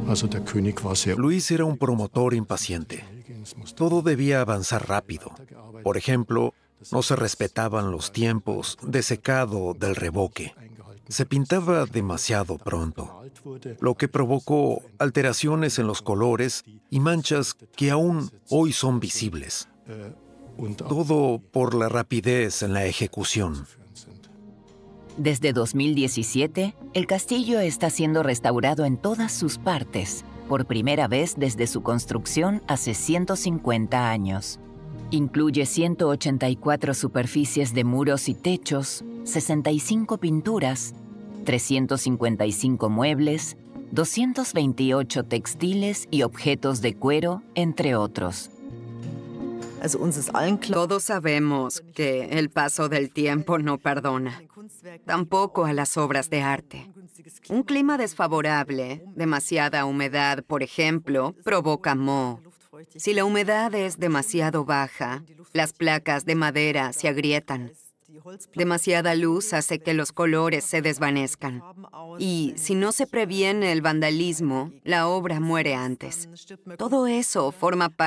Luis era un promotor impaciente. Todo debía avanzar rápido. Por ejemplo, no se respetaban los tiempos de secado del revoque. Se pintaba demasiado pronto, lo que provocó alteraciones en los colores y manchas que aún hoy son visibles. Todo por la rapidez en la ejecución. Desde 2017, el castillo está siendo restaurado en todas sus partes, por primera vez desde su construcción hace 150 años. Incluye 184 superficies de muros y techos, 65 pinturas, 355 muebles, 228 textiles y objetos de cuero, entre otros. Todos sabemos que el paso del tiempo no perdona, tampoco a las obras de arte. Un clima desfavorable, demasiada humedad, por ejemplo, provoca moho. Si la humedad es demasiado baja, las placas de madera se agrietan. Demasiada luz hace que los colores se desvanezcan. Y si no se previene el vandalismo, la obra muere antes. Todo eso forma parte